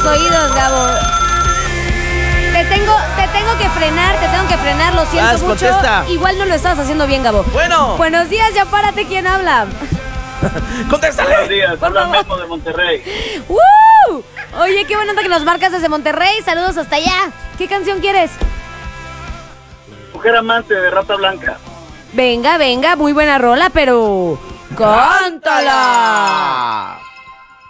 oídos, Gabo. Te tengo que frenar, lo siento mucho. Contesta. Igual no lo estabas haciendo bien, Gabo. Bueno. Buenos días, ya párate, ¿quién habla? ¡Contéstale! Buenos días, Por habla favor. Memo de Monterrey. ¡Woo! Oye, qué buena onda que nos marcas desde Monterrey. Saludos hasta allá. ¿Qué canción quieres? Mujer amante de Rata Blanca. Venga, muy buena rola, pero... ¡cántala!